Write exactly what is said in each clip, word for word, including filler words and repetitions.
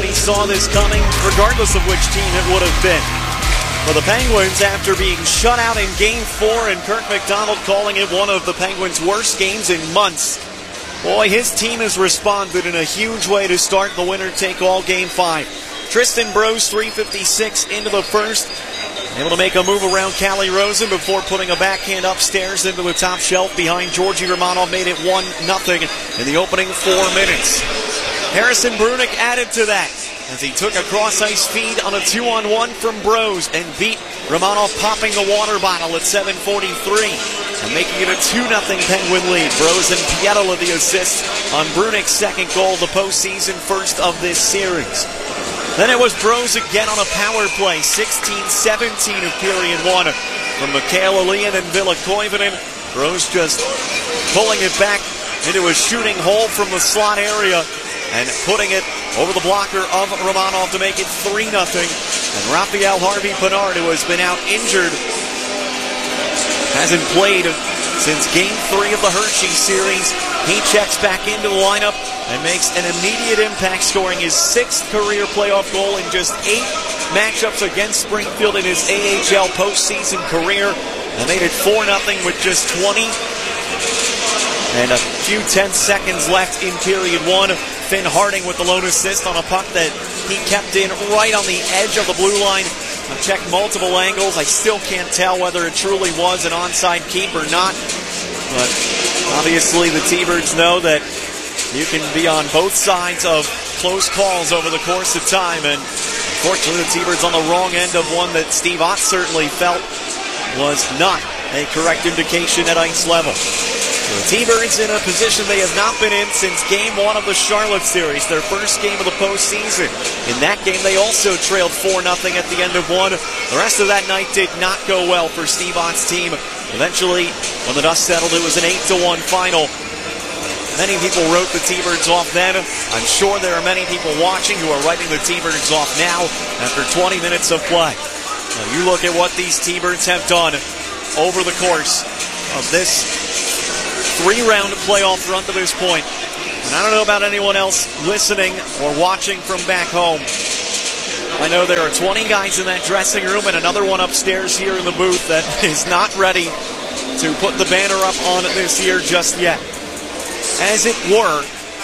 Everybody saw this coming, regardless of which team it would have been. For the Penguins, after being shut out in Game four and Kirk McDonald calling it one of the Penguins' worst games in months, boy, his team has responded in a huge way to start the winner-take-all Game five. Tristan Broz, three fifty-six into the first, able to make a move around Calle Rosen before putting a backhand upstairs into the top shelf behind Georgi Romanov, made it one nothing in the opening four minutes. Harrison Brunik added to that as he took a cross-ice feed on a two-on-one from Broz and beat Romanov, popping the water bottle at seven forty-three and making it a two nothing Penguin lead. Broz and Pietila the assist on Brunik's second goal, the postseason first of this series. Then it was Broz again on a power play, sixteen seventeen of period one from Mikhail Alian and Ville Koivunen. Broz just pulling it back into a shooting hole from the slot area and putting it over the blocker of Romanov to make it three nothing. And Raphael Harvey-Pinard, who has been out injured, hasn't played since Game three of the Hershey series. He checks back into the lineup and makes an immediate impact, scoring his sixth career playoff goal in just eight matchups against Springfield in his A H L postseason career, and made it four nothing with just twenty and a few tenth seconds left in period one. Finn Harding with the lone assist on a puck that he kept in right on the edge of the blue line. I've checked multiple angles. I still can't tell whether it truly was an onside keep or not. But obviously the T-Birds know that you can be on both sides of close calls over the course of time. And unfortunately the T-Birds on the wrong end of one that Steve Ott certainly felt was not a correct indication at ice level. The T-Birds in a position they have not been in since Game one of the Charlotte series, their first game of the postseason. In that game, they also trailed four nothing at the end of one. The rest of that night did not go well for Steve Ott's team. Eventually, when the dust settled, it was an eight to one final. Many people wrote the T-Birds off then. I'm sure there are many people watching who are writing the T-Birds off now after twenty minutes of play. Now you look at what these T-Birds have done over the course of this three-round playoff run to this point. And I don't know about anyone else listening or watching from back home. I know there are twenty guys in that dressing room and another one upstairs here in the booth that is not ready to put the banner up on this year just yet. As it were,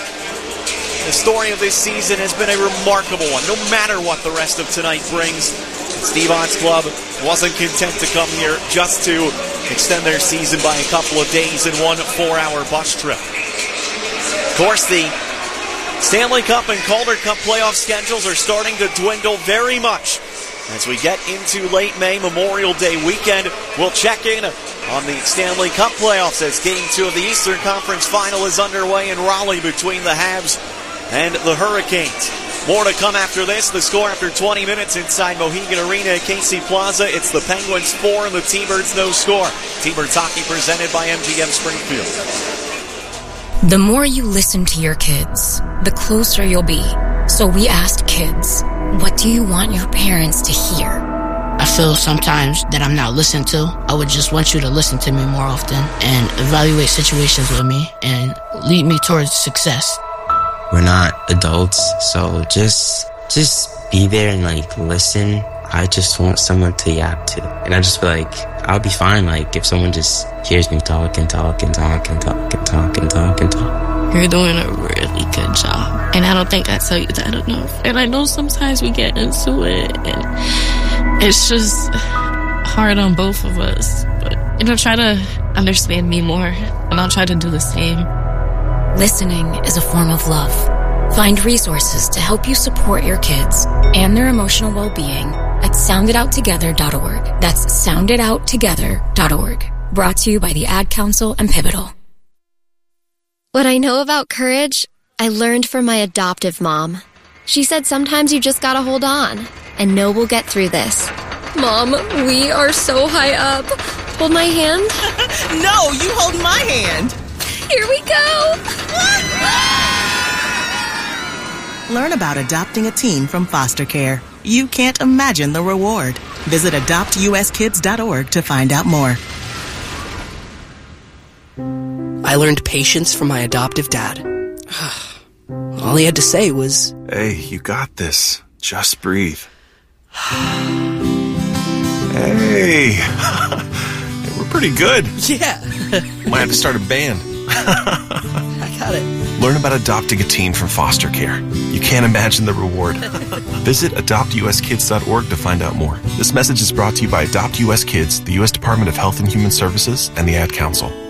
the story of this season has been a remarkable one, no matter what the rest of tonight brings. Steve Ott's club wasn't content to come here just to extend their season by a couple of days in one four-hour bus trip. Of course, the Stanley Cup and Calder Cup playoff schedules are starting to dwindle very much as we get into late May, Memorial Day weekend. We'll check in on the Stanley Cup playoffs as Game two of the Eastern Conference Final is underway in Raleigh between the Habs and the Hurricanes. More to come after this. The score after twenty minutes inside Mohegan Arena at Casey Plaza. It's the Penguins four and the T-Birds no score. T-Birds hockey presented by M G M Springfield. The more you listen to your kids, the closer you'll be. So we asked kids, what do you want your parents to hear? I feel sometimes that I'm not listened to. I would just want you to listen to me more often and evaluate situations with me and lead me towards success. We're not adults, so just just be there and like listen. I just want someone to yap to. And I just feel like I'll be fine like if someone just hears me talk and talk and talk and talk and talk and talk and talk. You're doing a really good job. And I don't think I tell you that enough. And I know sometimes we get into it and it's just hard on both of us. But, you know, try to understand me more and I'll try to do the same. Listening is a form of love. Find resources to help you support your kids and their emotional well-being at sound it out together dot org. That's sound it out together dot org. Brought to you by the Ad Council and Pivotal. What I know about courage, I learned from my adoptive mom. She said sometimes you just gotta hold on and know we'll get through this. Mom, we are so high up. Hold my hand. No, you hold my hand. Here we go! Learn about adopting a teen from foster care. You can't imagine the reward. Visit adopt u s kids dot org to find out more. I learned patience from my adoptive dad. All he had to say was, "Hey, you got this. Just breathe." Hey, we're pretty good. Yeah. Might have to start a band. I got it. Learn about adopting a teen from foster care. You can't imagine the reward. Visit adopt u s kids dot org to find out more. This message is brought to you by Adopt U S Kids, the U S Department of Health and Human Services, and the Ad Council.